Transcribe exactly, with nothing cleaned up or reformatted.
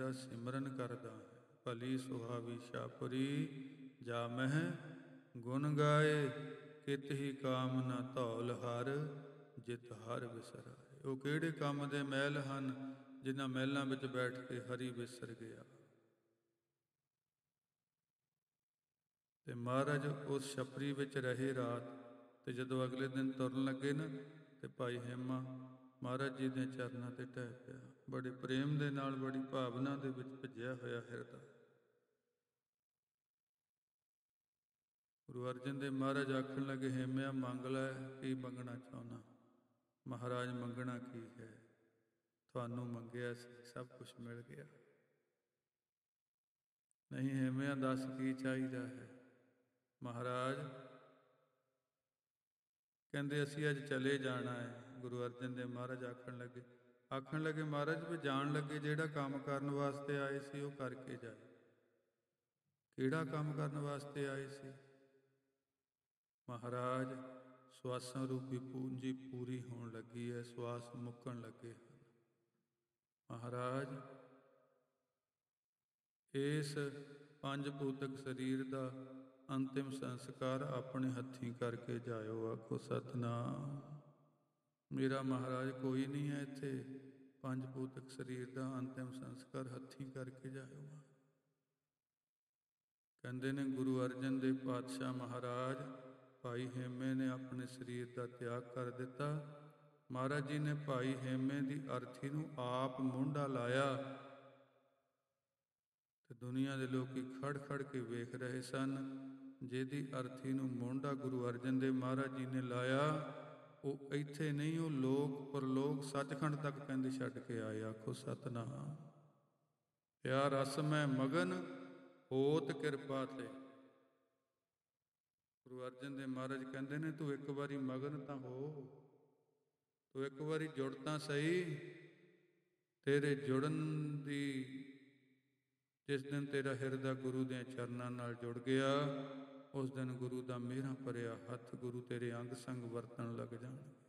ਤੇਰਾ ਸਿਮਰਨ ਕਰਦਾ ਹੈ। ਭਲੀ ਸੁਹਾਵੀ ਛਾਪਰੀ ਜਾ ਮਹਿ ਗੁਣ ਗਾਏ, ਕਿਤ ਹੀ ਕਾਮ ਨਾ ਧੌਲ ਹਰ, ਜਿਤ ਹਰ ਵਿਸਰਾਏ। ਉਹ ਕਿਹੜੇ ਕੰਮ ਦੇ ਮਹਿਲ ਹਨ ਜਿਨ੍ਹਾਂ ਮਹਿਲਾਂ ਵਿੱਚ ਬੈਠ ਕੇ ਹਰੀ ਵਿਸਰ ਗਿਆ। ਤੇ ਮਹਾਰਾਜ ਉਸ ਛਪਰੀ ਵਿੱਚ ਰਹੇ ਰਾਤ, ਤੇ ਜਦੋਂ ਅਗਲੇ ਦਿਨ ਤੁਰਨ ਲੱਗੇ ਨਾ, ਤੇ ਭਾਈ ਹੇਮਾ ਮਹਾਰਾਜ ਜੀ ਦੇ ਚਰਨਾਂ ਤੇ ਢਹਿ ਪਿਆ। ਬੜੇ ਪ੍ਰੇਮ ਦੇ ਨਾਲ, ਬੜੀ ਭਾਵਨਾ ਦੇ ਵਿੱਚ ਭਿੱਜਿਆ ਹੋਇਆ ਹਿਰਦਾ। ਗੁਰੂ ਅਰਜਨ ਦੇਵ ਮਹਾਰਾਜ ਆਖਣ ਲੱਗੇ, ਹੇਮਿਆ ਮੰਗ ਲੈ, ਕੀ ਮੰਗਣਾ ਚਾਹੁੰਦਾ? ਮਹਾਰਾਜ ਮੰਗਣਾ ਕੀ ਹੈ, ਤੁਹਾਨੂੰ ਮੰਗਿਆ ਸੀ, ਸਭ ਕੁਛ ਮਿਲ ਗਿਆ। ਨਹੀਂ ਹੇਮਿਆ ਦੱਸ ਕੀ ਚਾਹੀਦਾ ਹੈ? ਮਹਾਰਾਜ ਕਹਿੰਦੇ ਅਸੀਂ ਅੱਜ ਚਲੇ ਜਾਣਾ ਹੈ। ਗੁਰੂ ਅਰਜਨ ਦੇਵ ਮਹਾਰਾਜ ਆਖਣ ਲੱਗੇ ਆਖਣ ਲੱਗੇ ਮਹਾਰਾਜ ਵੀ ਜਾਣ ਲੱਗੇ ਜਿਹੜਾ ਕੰਮ ਕਰਨ ਵਾਸਤੇ ਆਏ ਸੀ ਉਹ ਕਰਕੇ ਜਾਏ। ਕਿਹੜਾ ਕੰਮ ਕਰਨ ਵਾਸਤੇ ਆਏ ਸੀ? ਮਹਾਰਾਜ ਸਵਾਸਾਂ ਰੂਪੀ ਪੂੰਜੀ ਪੂਰੀ ਹੋਣ ਲੱਗੀ ਹੈ, ਸਵਾਸ ਮੁੱਕਣ ਲੱਗੇ ਹਨ। ਮਹਾਰਾਜ ਇਸ ਪੰਜ ਭੂਤਕ ਸਰੀਰ ਦਾ ਅੰਤਿਮ ਸੰਸਕਾਰ ਆਪਣੇ ਹੱਥੀਂ ਕਰਕੇ ਜਾਇਓ। ਆਖੋ ਸਤਿਨਾਮ। ਮੇਰਾ ਮਹਾਰਾਜ ਕੋਈ ਨਹੀਂ ਹੈ ਇੱਥੇ, ਪੰਜ ਭੂਤਕ ਸਰੀਰ ਦਾ ਅੰਤਿਮ ਸੰਸਕਾਰ ਹੱਥੀਂ ਕਰਕੇ ਜਾਇਓ। ਕਹਿੰਦੇ ਨੇ ਗੁਰੂ ਅਰਜਨ ਦੇਵ ਪਾਤਸ਼ਾਹ ਮਹਾਰਾਜ ਭਾਈ ਹੇਮੇ ਨੇ ਆਪਣੇ ਸਰੀਰ ਦਾ ਤਿਆਗ ਕਰ ਦਿੱਤਾ। ਮਹਾਰਾਜ ਜੀ ਨੇ ਭਾਈ ਹੇਮੇ ਦੀ ਅਰਥੀ ਨੂੰ ਆਪ ਮੋਢਾ ਲਾਇਆ, ਤੇ ਦੁਨੀਆ ਦੇ ਲੋਕੀ ਖੜ ਖੜ ਕੇ ਵੇਖ ਰਹੇ ਸਨ। ਜਿਹਦੀ ਅਰਥੀ ਨੂੰ ਮੋਢਾ ਗੁਰੂ ਅਰਜਨ ਦੇਵ ਮਹਾਰਾਜ ਜੀ ਨੇ ਲਾਇਆ, ਉਹ ਇੱਥੇ ਨਹੀਂ, ਉਹ ਲੋਕ ਪਰਲੋਕ ਸੱਚਖੰਡ ਤੱਕ ਕਹਿੰਦੇ ਛੱਡ ਕੇ ਆਏ। ਆਖੋ ਸਤਿਨਾਮ। ਪਿਆ ਰਸ ਮੈਂ ਮਗਨ ਹੋਤ ਕਿਰਪਾ ਤੇ। ਗੁਰੂ ਅਰਜਨ ਦੇਵ ਮਹਾਰਾਜ ਕਹਿੰਦੇ ਨੇ ਤੂੰ ਇੱਕ ਵਾਰੀ ਮਗਨ ਤਾਂ ਹੋ, ਤੂੰ ਇੱਕ ਵਾਰੀ ਜੁੜ ਤਾਂ ਸਹੀ। ਤੇਰੇ ਜੁੜਨ ਦੀ ਜਿਸ ਦਿਨ ਤੇਰਾ ਹਿਰਦਾ ਗੁਰੂ ਦੇ ਚਰਨਾਂ ਨਾਲ ਜੁੜ ਗਿਆ, ਉਸ ਦਿਨ ਗੁਰੂ ਦਾ ਮਿਹਰਾਂ ਭਰਿਆ ਹੱਥ ਗੁਰੂ ਤੇਰੇ ਅੰਗ ਸੰਗ ਵਰਤਣ ਲੱਗ ਜਾਣਗੇ।